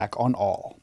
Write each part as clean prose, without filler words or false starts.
on all.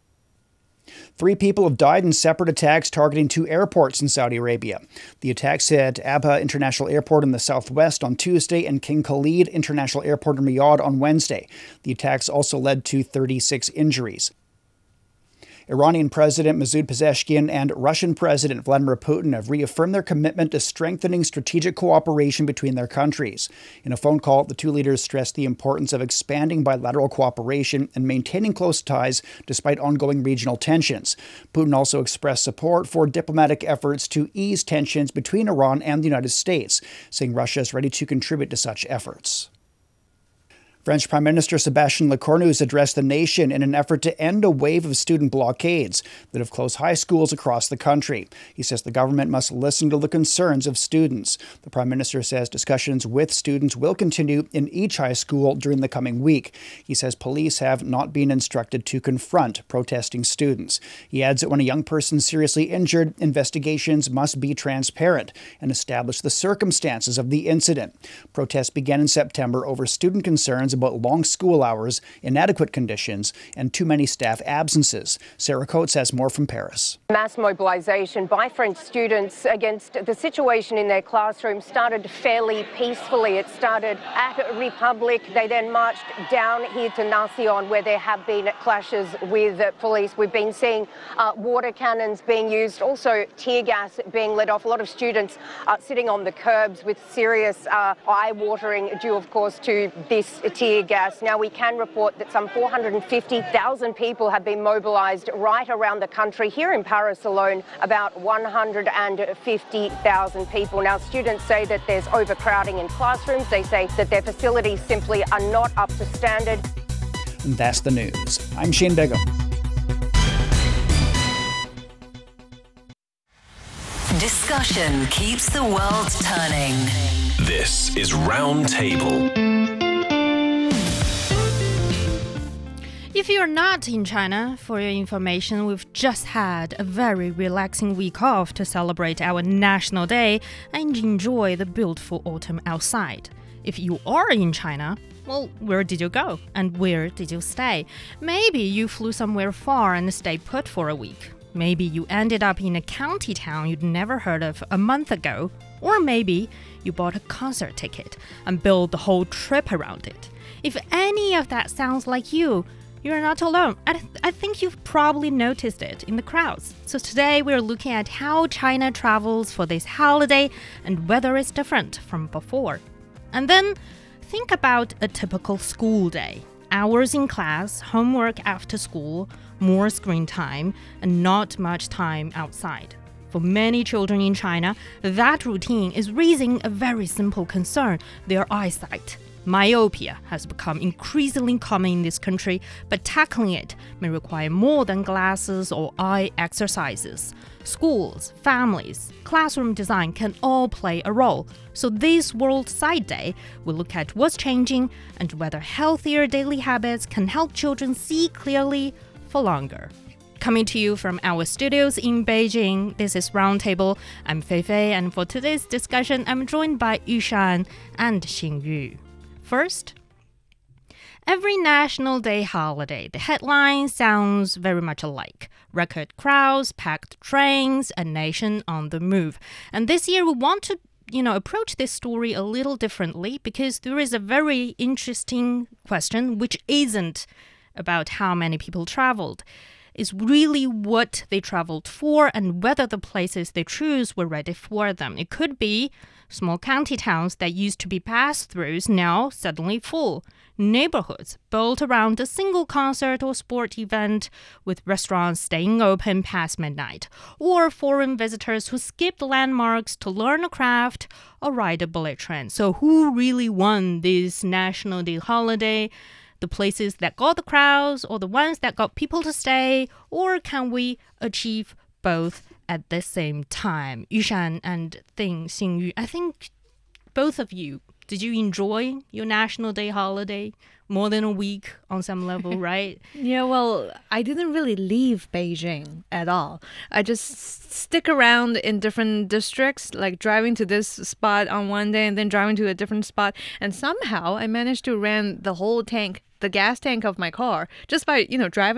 3 people have died in separate attacks targeting 2 airports in Saudi Arabia. The attacks hit Abha International Airport in the southwest on Tuesday and King Khalid International Airport in Riyadh on Wednesday. The attacks also led to 36 injuries. Iranian President Masoud Pezeshkian and Russian President Vladimir Putin have reaffirmed their commitment to strengthening strategic cooperation between their countries. In a phone call, the 2 leaders stressed the importance of expanding bilateral cooperation and maintaining close ties despite ongoing regional tensions. Putin also expressed support for diplomatic efforts to ease tensions between Iran and the United States, saying Russia is ready to contribute to such efforts. French Prime Minister Sébastien Lecornu has addressed the nation in an effort to end a wave of student blockades that have closed high schools across the country. He says the government must listen to the concerns of students. The Prime Minister says discussions with students will continue in each high school during the coming week. He says police have not been instructed to confront protesting students. He adds that when a young person is seriously injured, investigations must be transparent and establish the circumstances of the incident. Protests began in September over student concerns about long school hours, inadequate conditions, and too many staff absences. Sarah Coates has more from Paris. Mass mobilisation by French students against the situation in their classrooms started fairly peacefully. It started at Republic. They then marched down here to Nation, where there have been clashes with police. We've been seeing water cannons being used, also tear gas being let off. A lot of students sitting on the curbs with serious eye-watering due, of course, to this tear gas. Now, we can report that some 450,000 people have been mobilised right around the country. Here in Paris alone, about 150,000 people. Now, students say that there's overcrowding in classrooms. They say that their facilities simply are not up to standard. And that's the news. I'm Shane Begum. Discussion keeps the world turning. This is Roundtable. If you're not in China, for your information, we've just had a very relaxing week off to celebrate our National Day and enjoy the beautiful autumn outside. If you are in China, well, where did you go? And where did you stay? Maybe you flew somewhere far and stayed put for a week. Maybe you ended up in a county town you'd never heard of a month ago. Or maybe you bought a concert ticket and built the whole trip around it. If any of that sounds like you, you're not alone. I think you've probably noticed it in the crowds. So today we're looking at how China travels for this holiday and whether it's different from before. And then think about a typical school day. Hours in class, homework after school, more screen time, and not much time outside. For many children in China, that routine is raising a very simple concern, their eyesight. Myopia has become increasingly common in this country, but tackling it may require more than glasses or eye exercises. Schools, families, classroom design can all play a role. So this World Sight Day will look at what's changing and whether healthier daily habits can help children see clearly for longer. Coming to you from our studios in Beijing, this is Roundtable. I'm Fei Fei, and for today's discussion, I'm joined by Yushan and Xingyu. First, every National Day holiday, the headline sounds very much alike. Record crowds, packed trains, a nation on the move. And this year we want to, approach this story a little differently because there is a very interesting question which isn't about how many people traveled. It's really what they traveled for and whether the places they choose were ready for them. It could be small county towns that used to be pass-throughs now suddenly full. Neighborhoods built around a single concert or sport event with restaurants staying open past midnight. Or foreign visitors who skipped landmarks to learn a craft or ride a bullet train. So who really won this National Day holiday? The places that got the crowds or the ones that got people to stay? Or can we achieve both at the same time? Yushan and Xingyu, I think both of you, did you enjoy your National Day holiday? More than a week on some level, right? Yeah, well, I didn't really leave Beijing at all. I just stick around in different districts, like driving to this spot on one day and then driving to a different spot. And somehow I managed to rent the whole tank, the gas tank of my car, just by, driving